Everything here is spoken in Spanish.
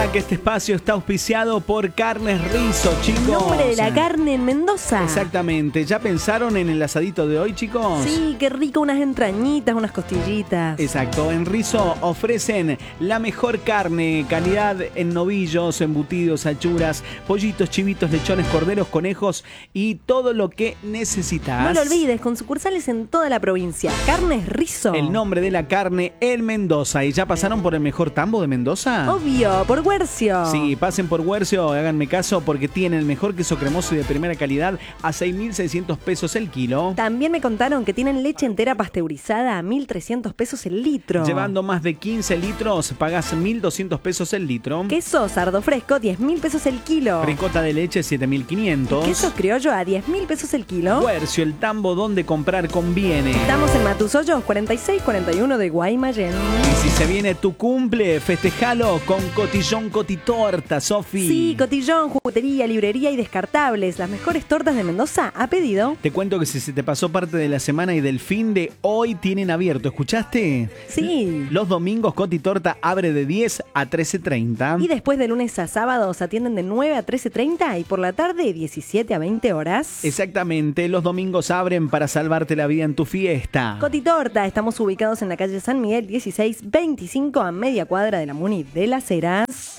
Recordá que este espacio está auspiciado por Carnes Rizzo, chicos. Nombre de la carne en Mendoza. Exactamente. ¿Ya pensaron en el asadito de hoy, chicos? Sí, qué rico, unas entrañitas, unas costillitas. Exacto. En Rizzo ofrecen la mejor carne, calidad en novillos, embutidos, achuras, pollitos, chivitos, lechones, corderos, conejos y todo lo que necesitas. No lo olvides, con sucursales en toda la provincia. Carnes Rizzo. El nombre de la carne en Mendoza. ¿Y ya pasaron por el mejor tambo de Mendoza? Obvio, por Huercio. Sí, pasen por Huercio, háganme caso porque tienen el mejor queso cremoso y de primera calidad a 6.600 pesos el kilo. También me contaron que tienen leche entera pasteurizada a 1.300 pesos el litro. Llevando más de 15 litros, pagás 1.200 pesos el litro. Queso sardo fresco, 10.000 pesos el kilo. Ricota de leche, 7.500. Queso criollo a 10.000 pesos el kilo. Huercio, el tambo donde comprar conviene. Estamos en Matusollos, 4641 de Guaymallén. Y si se viene tu cumple, festejalo con Cotillón Cotitorta, Sofi. Sí, cotillón, juguetería, librería y descartables. Las mejores tortas de Mendoza a pedido. Te cuento que si se te pasó parte de la semana y del fin de hoy tienen abierto, ¿escuchaste? Sí. Los domingos Cotitorta abre de 10 a 13:30. Y después de lunes a sábados atienden de 9 a 13:30 y por la tarde 17 a 20 horas. Exactamente, los domingos abren para salvarte la vida en tu fiesta. Cotitorta, estamos ubicados en la calle San Miguel 1625 a media cuadra de la Muni de las Heras.